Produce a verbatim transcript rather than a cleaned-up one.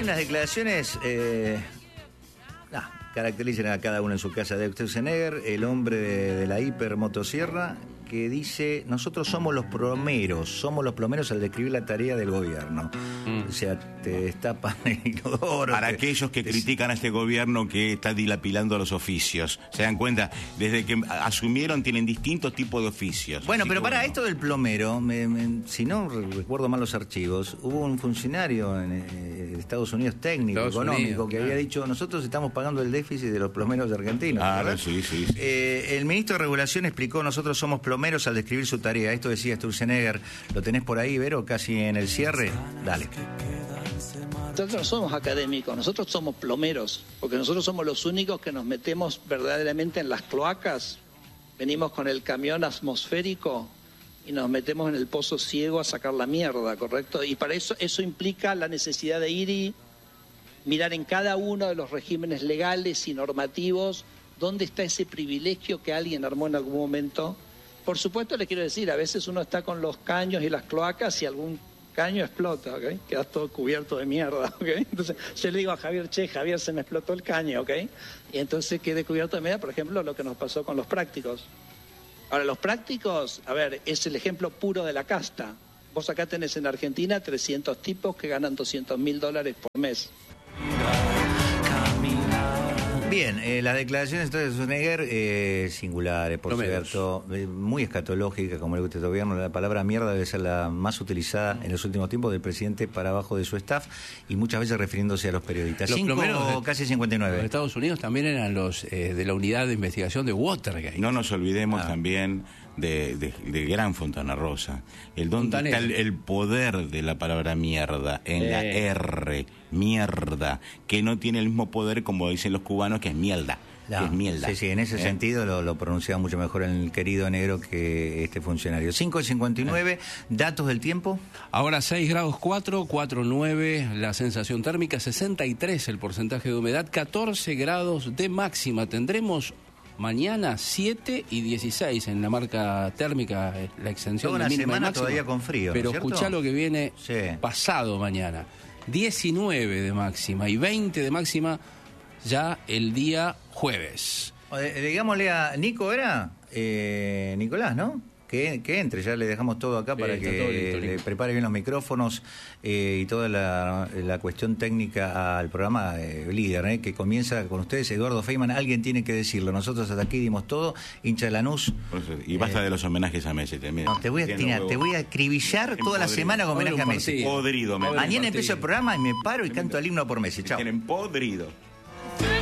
unas declaraciones eh, nah, caracterizan a cada uno en su casa de Sturzenegger, el hombre de, de la hipermotosierra, que dice: nosotros somos los plomeros, somos los plomeros al describir la tarea del gobierno. Mm. O sea, te destapan el inodoro. Para te, aquellos que te... critican a este gobierno que está dilapilando los oficios, ¿se dan cuenta? Desde que asumieron tienen distintos tipos de oficios. Bueno, Así pero para bueno. esto del plomero, me, me, si no recuerdo mal los archivos, hubo un funcionario en eh, Estados Unidos técnico, Estados económico, Unidos, que claro. había dicho: nosotros estamos pagando el déficit de los plomeros argentinos. Ah, ¿verdad? sí, sí. sí. Eh, el ministro de Regulación explicó: nosotros somos plomeros al describir su tarea. Esto decía Sturzenegger. ¿Lo tenés por ahí, Vero, casi en el cierre? Dale. Nosotros no somos académicos, nosotros somos plomeros, porque nosotros somos los únicos que nos metemos verdaderamente en las cloacas, venimos con el camión atmosférico y nos metemos en el pozo ciego a sacar la mierda, ¿correcto? Y para eso, eso implica la necesidad de ir y mirar en cada uno de los regímenes legales y normativos dónde está ese privilegio que alguien armó en algún momento. Por supuesto, le quiero decir, a veces uno está con los caños y las cloacas y algún caño explota, ¿ok? Quedas todo cubierto de mierda, ¿ok? Entonces yo le digo a Javier: che, Javier, se me explotó el caño, ¿ok? Y entonces quedé cubierto de mierda, por ejemplo, lo que nos pasó con los prácticos. Ahora, los prácticos, a ver, es el ejemplo puro de la casta. Vos acá tenés en Argentina trescientos tipos que ganan doscientos mil dólares por mes. Bien, eh, las declaraciones de Sturzenegger, eh, singulares, por Promedos. cierto, eh, muy escatológicas, como le gusta a este gobierno. La palabra mierda debe ser la más utilizada en los últimos tiempos del presidente para abajo de su staff, y muchas veces refiriéndose a los periodistas. Los Cinco, plomeros de- casi cincuenta y Los nueve. Estados Unidos también eran los eh, de la unidad de investigación de Watergate. No nos olvidemos Ah. también de, de, de gran Fontana Rosa. El dónde Fontanero. está el, el poder de la palabra mierda en la Eh. R, mierda, que no tiene el mismo poder como dicen los cubanos, que es mierda. No, que es mierda. sí, sí, en ese ¿Eh? sentido lo, lo pronunciaba mucho mejor el querido negro que este funcionario. cinco y cincuenta y nueve, datos del tiempo. Ahora seis grados cuatro, cuatro nueve la sensación térmica, sesenta y tres el porcentaje de humedad, catorce grados de máxima. Tendremos mañana siete y dieciséis en la marca térmica, eh, la extensión Toda de una mínima y semana máxima. todavía con frío, ¿no Pero es cierto? escuchá lo que viene Sí. pasado mañana. diecinueve de máxima y veinte de máxima ya el día jueves. O de- digámosle a Nico, ¿era? Eh, Nicolás, ¿no? Que, que entre, ya le dejamos todo acá Sí, para está que todo listo, le Nico. prepare bien los micrófonos eh, y toda la, la cuestión técnica al programa eh, líder, eh, que comienza con ustedes. Eduardo Feynman, alguien tiene que decirlo. Nosotros hasta aquí dimos todo. Hincha de Lanús. Por eso, Y basta Eh, de los homenajes a Messi también. No, te voy a Tiene tirar, huevo. te voy a acribillar toda la Podrido. semana con Va a haber homenaje a un Messi. partido. Podrido, Va a haber un Mañana partido. empiezo el programa y me paro y canto el himno por Messi. Chao. Tienen podrido.